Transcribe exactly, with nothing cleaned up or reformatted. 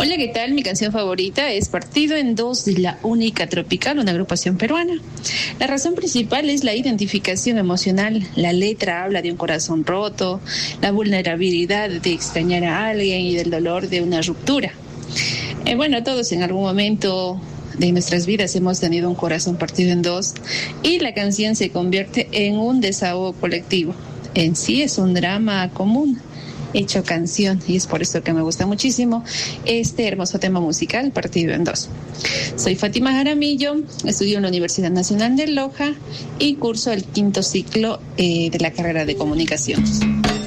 Hola, ¿qué tal? Mi canción favorita es Partido en Dos de La Única Tropical, una agrupación peruana. La razón principal es la identificación emocional. La letra habla de un corazón roto, la vulnerabilidad de extrañar a alguien y del dolor de una ruptura. Eh, bueno, todos en algún momento de nuestras vidas hemos tenido un corazón partido en dos y la canción se convierte en un desahogo colectivo. En sí es un drama común hecho canción, y es por eso que me gusta muchísimo este hermoso tema musical, Partido en Dos. Soy Fátima Jaramillo, estudio en la Universidad Nacional de Loja y curso el quinto ciclo eh, de la carrera de comunicación.